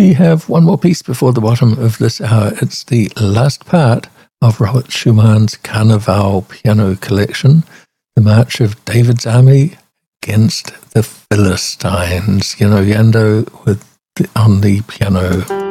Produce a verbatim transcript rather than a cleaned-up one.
we have one more piece before the bottom of this hour. It's the last part of Robert Schumann's Carnaval piano collection, the March of David's Army Against the Philistines. You know, Yando with the, on the piano.